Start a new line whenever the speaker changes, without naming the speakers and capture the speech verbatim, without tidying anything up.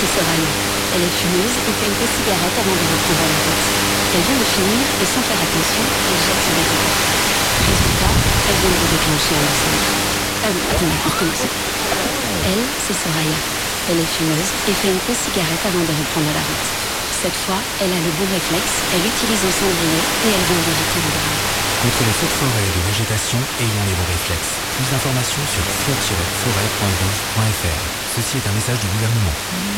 c'est Soraya. Elle est fumeuse et fait une pause cigarette avant de reprendre la route. Elle vient de finir et sans faire attention, elle jette son verre. Résultat, elle vient de déclencher un incendie. Ah oui, attendez, recommencer. Elle, c'est Soraya. Elle est fumeuse et fait une pause cigarette avant de reprendre la route. Cette fois, elle a le bon réflexe, elle utilise un cendrier et elle vient d'éviter le drame.
Contre les feux de forêt et de végétation, ayons les bons réflexes. Plus d'informations sur feu tiret forêt point gouv point fr. Ceci est un message du gouvernement.